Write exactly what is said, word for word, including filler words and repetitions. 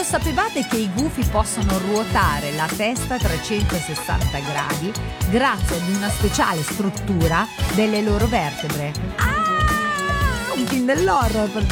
lo sapevate che i gufi possono ruotare la testa a trecentosessanta gradi grazie ad una speciale struttura delle loro vertebre? Ah! Un film dell'horror praticamente.